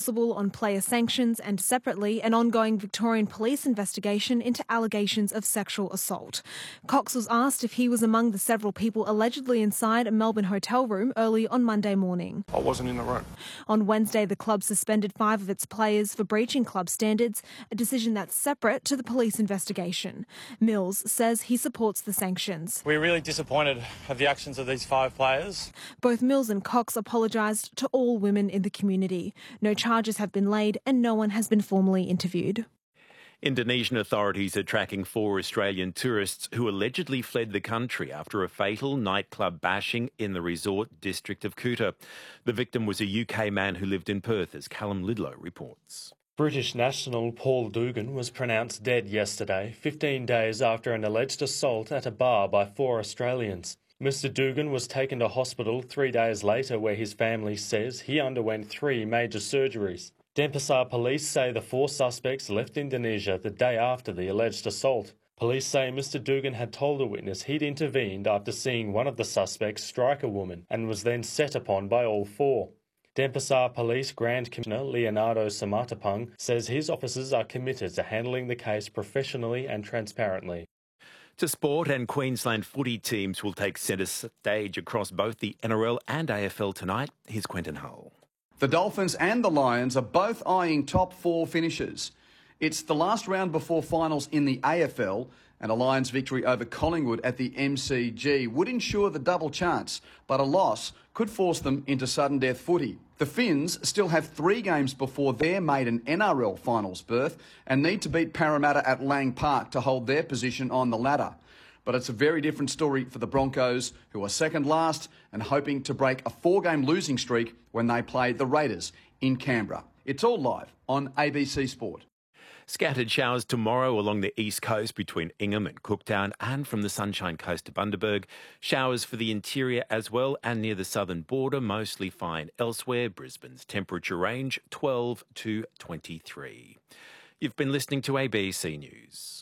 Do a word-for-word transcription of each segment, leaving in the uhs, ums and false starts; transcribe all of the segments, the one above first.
responsible on player sanctions and, separately, an ongoing Victorian police investigation into allegations of sexual assault. Cox was asked if he was among the several people allegedly inside a Melbourne hotel room early on Monday morning. I wasn't in the room. On Wednesday, the club suspended five of its players for breaching club standards, a decision that's separate to the police investigation. Mills says he supports the sanctions. We're really disappointed at the actions of these five players. Both Mills and Cox apologised to all women in the community. No charges have been laid and no one has been formally interviewed. Indonesian authorities are tracking four Australian tourists who allegedly fled the country after a fatal nightclub bashing in the resort district of Kuta. The victim was a U K man who lived in Perth, as Callum Lidlow reports. British national Paul Dugan was pronounced dead yesterday, fifteen days after an alleged assault at a bar by four Australians. Mister Dugan was taken to hospital three days later, where his family says he underwent three major surgeries. Denpasar police say the four suspects left Indonesia the day after the alleged assault. Police say Mister Dugan had told a witness he'd intervened after seeing one of the suspects strike a woman and was then set upon by all four. Denpasar Police Grand Commissioner Leonardo Samatapang says his officers are committed to handling the case professionally and transparently. To sport, and Queensland footy teams will take centre stage across both the N R L and A F L tonight. Here's Quentin Hull. The Dolphins and the Lions are both eyeing top four finishes. It's the last round before finals in the A F L, and a Lions victory over Collingwood at the M C G would ensure the double chance, but a loss could force them into sudden death footy. The Finns still have three games before their maiden N R L finals berth and need to beat Parramatta at Lang Park to hold their position on the ladder. But it's a very different story for the Broncos, who are second last and hoping to break a four-game losing streak when they play the Raiders in Canberra. It's all live on A B C Sport. Scattered showers tomorrow along the east coast between Ingham and Cooktown, and from the Sunshine Coast to Bundaberg. Showers for the interior as well and near the southern border, mostly fine elsewhere. Brisbane's temperature range twelve to twenty-three. You've been listening to A B C News.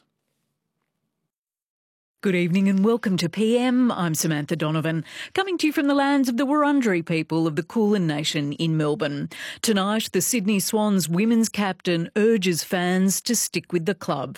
Good evening and welcome to P M. I'm Samantha Donovan, coming to you from the lands of the Wurundjeri people of the Kulin Nation in Melbourne. Tonight, the Sydney Swans women's captain urges fans to stick with the club.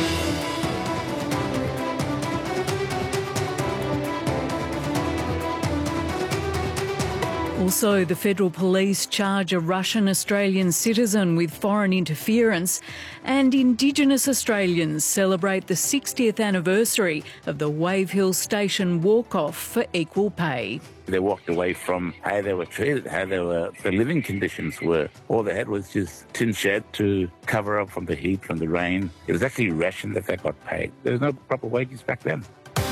Also, the Federal Police charge a Russian-Australian citizen with foreign interference, and Indigenous Australians celebrate the sixtieth anniversary of the Wave Hill Station walk-off for equal pay. They walked away from how they were treated, how they were, the living conditions were. All they had was just tin shed to cover up from the heat, from the rain. It was actually ration that they got paid. There was no proper wages back then.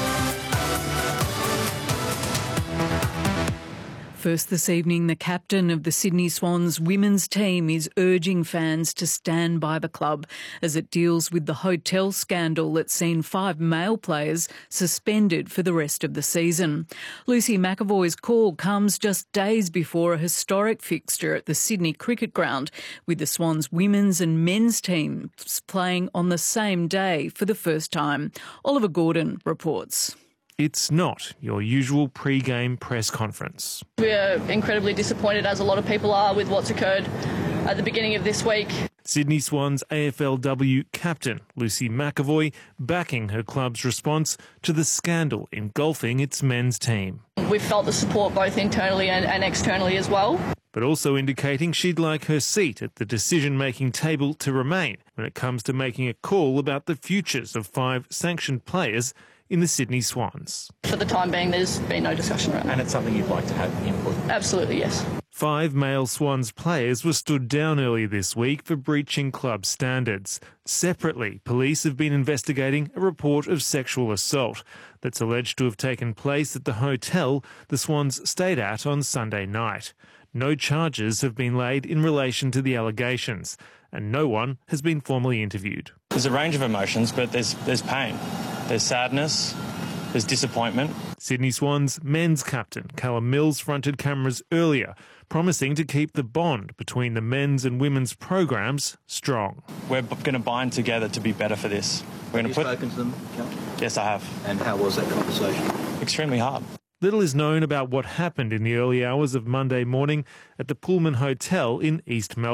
First this evening, the captain of the Sydney Swans women's team is urging fans to stand by the club as it deals with the hotel scandal that's seen five male players suspended for the rest of the season. Lucy McAvoy's call comes just days before a historic fixture at the Sydney Cricket Ground, with the Swans women's and men's teams playing on the same day for the first time. Oliver Gordon reports. It's not your usual pre-game press conference. We're incredibly disappointed, as a lot of people are, with what's occurred at the beginning of this week. Sydney Swans A F L W captain Lucy McAvoy backing her club's response to the scandal engulfing its men's team. We've felt the support both internally and, and externally as well. But also indicating she'd like her seat at the decision-making table to remain when it comes to making a call about the futures of five sanctioned players in the Sydney Swans. For the time being, there's been no discussion around that. And it's something you'd like to have input? Absolutely, yes. Five male Swans players were stood down earlier this week for breaching club standards. Separately, police have been investigating a report of sexual assault that's alleged to have taken place at the hotel the Swans stayed at on Sunday night. No charges have been laid in relation to the allegations, and no one has been formally interviewed. There's a range of emotions, but there's there's pain. There's sadness, there's disappointment. Sydney Swans men's captain Callum Mills fronted cameras earlier, promising to keep the bond between the men's and women's programs strong. We're going to bind together to be better for this. We're Have you put... spoken to them, Callum? Yes, I have. And how was that conversation? Extremely hard. Little is known about what happened in the early hours of Monday morning at the Pullman Hotel in East Melbourne.